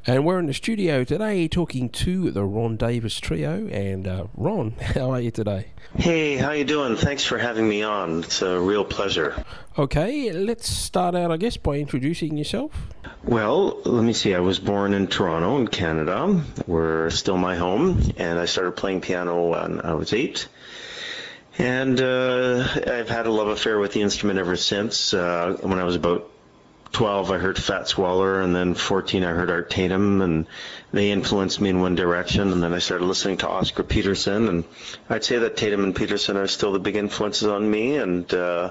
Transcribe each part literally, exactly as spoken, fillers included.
And we're in the studio today talking to the Ron Davis Trio. And uh, Ron, how are you today? Hey, how you doing? Thanks for having me on. It's a real pleasure. Okay, let's start out, I guess, by introducing yourself. Well, let me see. I was born in Toronto, in Canada, where still my home, and I started playing piano when I was eight. And uh, I've had a love affair with the instrument ever since. Uh, when I was about twelve, I heard Fats Waller, and then fourteen, I heard Art Tatum, and they influenced me in one direction. And then I started listening to Oscar Peterson, and I'd say that Tatum and Peterson are still the big influences on me. And uh,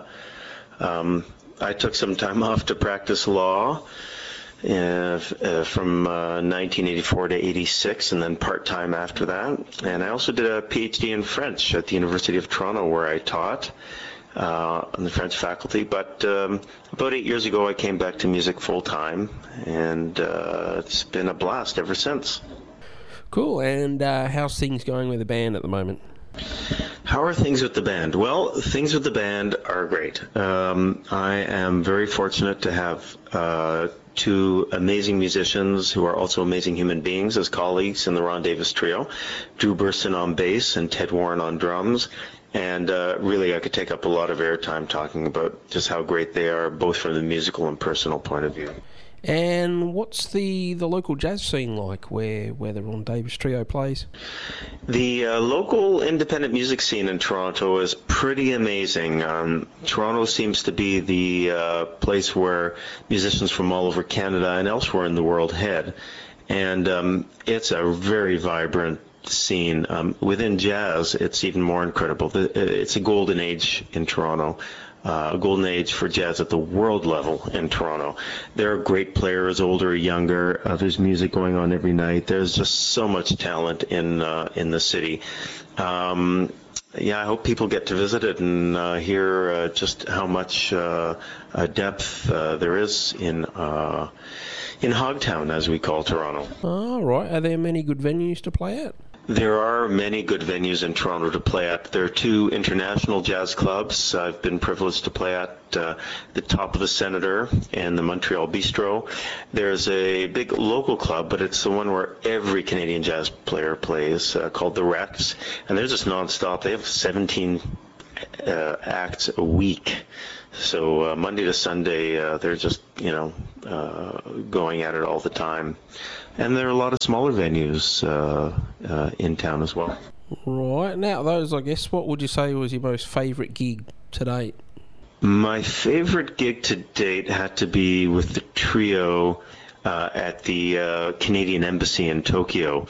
um, I took some time off to practice law uh, uh, from uh, nineteen eighty-four to eighty-six, and then part-time after that. And I also did a PhD in French at the University of Toronto, where I taught uh, on the French faculty. But um, about eight years ago, I came back to music full-time, and uh, it's been a blast ever since. Cool. And uh, how's things going with the band at the moment? How are things with the band? Well, things with the band are great. Um, I am very fortunate to have uh, two amazing musicians who are also amazing human beings as colleagues in the Ron Davis Trio, Drew Burson on bass and Ted Warren on drums. And uh, really, I could take up a lot of airtime talking about just how great they are, both from the musical and personal point of view. And what's the, the local jazz scene like where, where the Ron Davis Trio plays? The uh, local independent music scene in Toronto is pretty amazing. Um, Toronto seems to be the uh, place where musicians from all over Canada and elsewhere in the world head. And um, it's a very vibrant scene. Um, within jazz, it's even more incredible. It's a golden age in Toronto. Uh, a golden age for jazz at the world level in Toronto. There are great players, older or younger. Uh, there's music going on every night. There's just so much talent in uh, in the city. Um, yeah, I hope people get to visit it and uh, hear uh, just how much uh, uh, depth uh, there is in uh, in Hogtown, as we call Toronto. All right. Are there many good venues to play at? There are many good venues in Toronto to play at. There are two international jazz clubs I've been privileged to play at, uh, the Top of the Senator and the Montreal Bistro. There's a big local club, but it's the one where every Canadian jazz player plays, uh, called the Rex, and they're just nonstop. They have seventeen uh, acts a week. So uh, Monday to Sunday, uh, they're just, you know, uh, going at it all the time. And there are a lot of smaller venues uh, uh, in town as well. Right. Now, those, I guess, what would you say was your most favourite gig to date? My favorite gig to date had to be with the trio uh, at the uh, Canadian Embassy in Tokyo.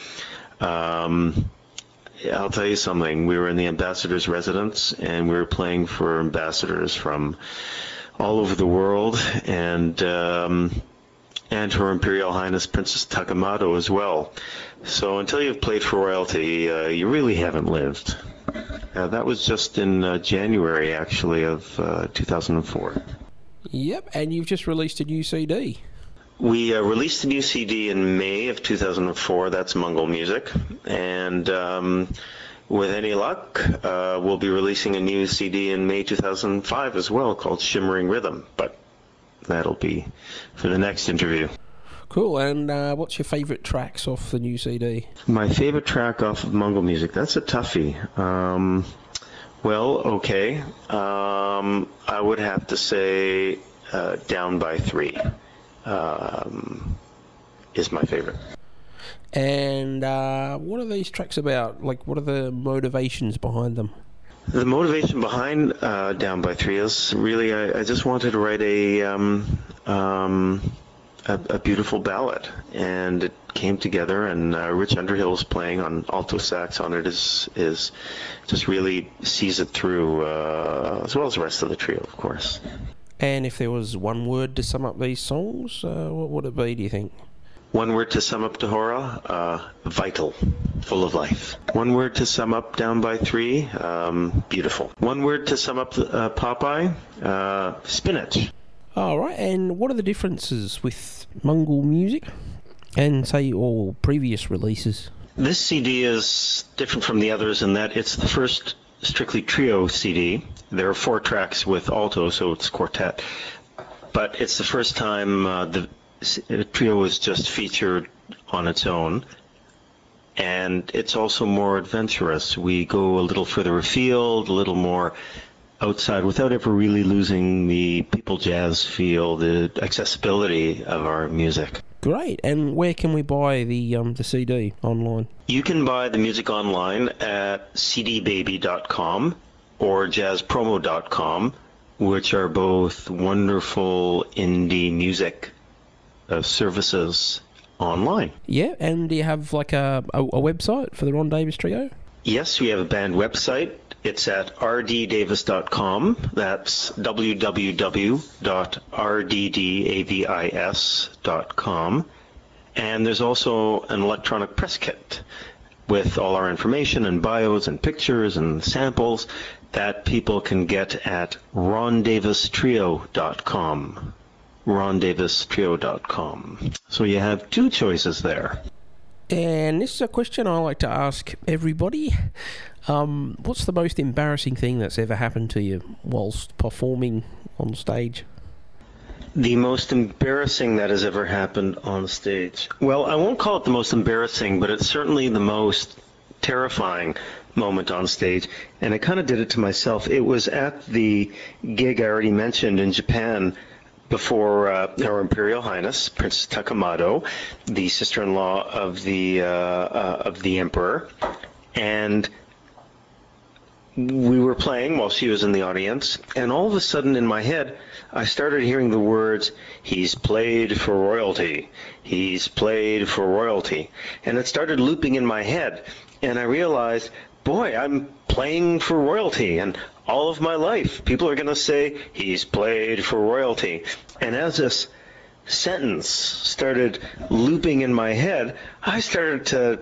Um, I'll tell you something. We were in the ambassador's residence, and we were playing for ambassadors from all over the world, and um, and Her Imperial Highness Princess Takemoto as well. So until you've played for royalty, uh, you really haven't lived. Uh, that was just in uh, January, actually, of uh, two thousand four. Yep, and you've just released a new C D. We uh, released a new C D in May of two thousand four. That's Mongol Music. And um, with any luck, uh, we'll be releasing a new C D in May two thousand five as well, called Shimmering Rhythm. But that'll be for the next interview. Cool. And uh, what's your favourite tracks off the new C D? My favorite track off of Mongol Music, that's a toughie. Um, well, okay. Um, I would have to say uh, Down by Three. Um, is my favorite. And uh, what are these tracks about? Like, what are the motivations behind them? The motivation behind uh, Down by Three is really I, I just wanted to write a, um, um, a a beautiful ballad, and it came together. And uh, Rich Underhill's playing on alto sax on it is is just really sees it through, uh, as well as the rest of the trio, of course. And if there was one word to sum up these songs, uh, what would it be, do you think? One word to sum up Tahora, uh, vital, full of life. One word to sum up Down by Three, um, beautiful. One word to sum up uh, Popeye, uh, spinach. All right, and what are the differences with Mongol Music and, say, all previous releases? This C D is different from the others in that it's the first strictly trio C D. There are four tracks with alto, so it's quartet. But it's the first time uh, the trio was just featured on its own. And it's also more adventurous. We go a little further afield, a little more outside without ever really losing the people jazz feel, the accessibility of our music. Great. And where can we buy the um, the C D online? You can buy the music online at c d baby dot com or jazz promo dot com, which are both wonderful indie music uh, services online. Yeah, and do you have like a, a, a website for the Ron Davis Trio? Yes, we have a band website. It's at r d davis dot com. That's w w w dot r d davis dot com. And there's also an electronic press kit with all our information and bios and pictures and samples that people can get at ron davis trio dot com. ron davis trio dot com. So you have two choices there. And this is a question I like to ask everybody. Um, what's the most embarrassing thing that's ever happened to you whilst performing on stage? The most embarrassing that has ever happened on stage. Well, I won't call it the most embarrassing, but it's certainly the most terrifying moment on stage. And I kind of did it to myself. It was at the gig I already mentioned in Japan before uh, Her Imperial Highness, Princess Takamado, the sister-in-law of the uh, uh, of the Emperor. And we were playing while she was in the audience, and all of a sudden in my head, I started hearing the words, "He's played for royalty. He's played for royalty." And it started looping in my head, and I realized, boy, I'm playing for royalty, and all of my life, people are going to say, "He's played for royalty." And as this sentence started looping in my head, I started to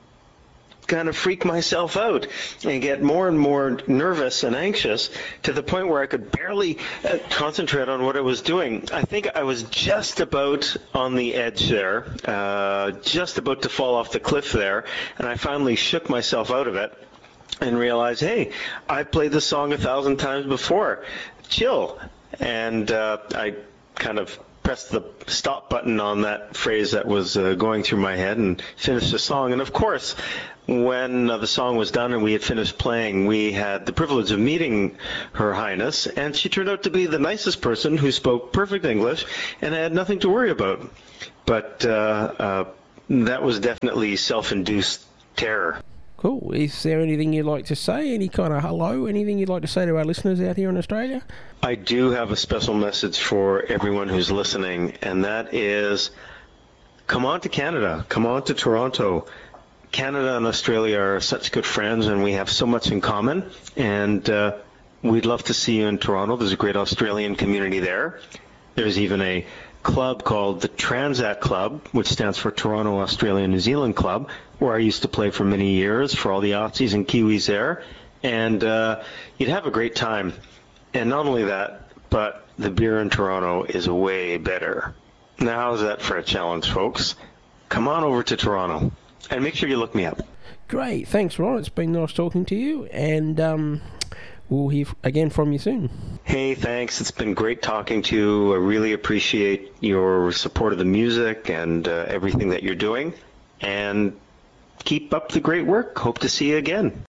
kind of freak myself out and get more and more nervous and anxious to the point where I could barely uh, concentrate on what I was doing. I think I was just about on the edge there, uh, just about to fall off the cliff there, and I finally shook myself out of it and realized, hey, I played this song a thousand times before. Chill. And uh, I kind of pressed the stop button on that phrase that was uh, going through my head and finished the song. And of course, when uh, the song was done and we had finished playing, we had the privilege of meeting Her Highness, and she turned out to be the nicest person who spoke perfect English, and I had nothing to worry about. But uh, uh, that was definitely self-induced terror. Cool. Is there anything you'd like to say? Any kind of hello? Anything you'd like to say to our listeners out here in Australia? I do have a special message for everyone who's listening, and that is, come on to Canada. Come on to Toronto. Canada and Australia are such good friends, and we have so much in common, and uh, we'd love to see you in Toronto. There's a great Australian community there. There's even a club called the Transat Club, which stands for Toronto Australia New Zealand Club, where I used to play for many years for all the Aussies and Kiwis there, and uh, you'd have a great time. And not only that, but the beer in Toronto is way better. Now, how's that for a challenge, folks? Come on over to Toronto. And make sure you look me up. Great. Thanks, Ron. It's been nice talking to you. And um, we'll hear again from you soon. Hey, thanks. It's been great talking to you. I really appreciate your support of the music and uh, everything that you're doing. And keep up the great work. Hope to see you again.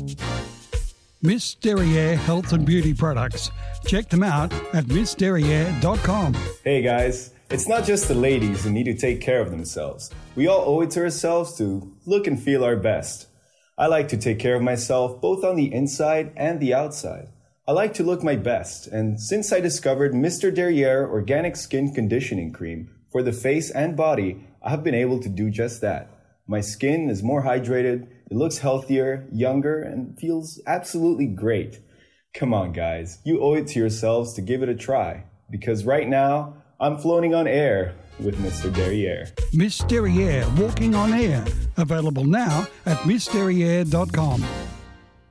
Miss Derriere Health and Beauty Products. Check them out at miss derriere dot com. Hey, guys. It's not just the ladies who need to take care of themselves. We all owe it to ourselves to look and feel our best. I like to take care of myself both on the inside and the outside. I like to look my best, and since I discovered Mister Derriere Organic Skin Conditioning Cream for the face and body, I have been able to do just that. My skin is more hydrated, it looks healthier, younger, and feels absolutely great. Come on, guys, you owe it to yourselves to give it a try, because right now, I'm floating on air with Mister Derriere. Miss Derriere Walking on Air. Available now at miss derriere dot com.